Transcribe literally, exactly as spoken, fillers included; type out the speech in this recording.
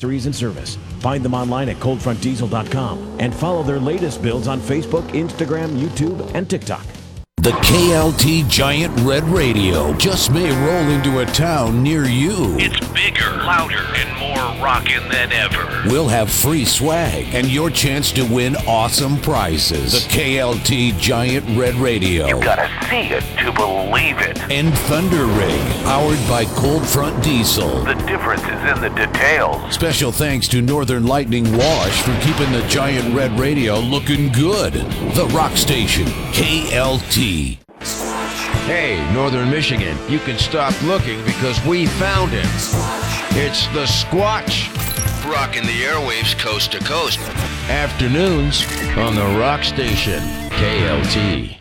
accessories, and service. Find them online at cold front diesel dot com and follow their latest builds on Facebook, Instagram, YouTube, and TikTok. The K L T Giant Red Radio just may roll into a town near you. It's bigger, louder, and more rockin' than ever. We'll have free swag and your chance to win awesome prizes. The K L T Giant Red Radio. You gotta see it to believe it. And Thunder Rig, powered by Cold Front Diesel. The difference is in the details. Special thanks to Northern Lightning Wash for keeping the Giant Red Radio looking good. The Rock Station, K L T. Hey, Northern Michigan, you can stop looking because we found it. It's the Squatch. Rocking the airwaves coast to coast. Afternoons on the Rock Station, K L T.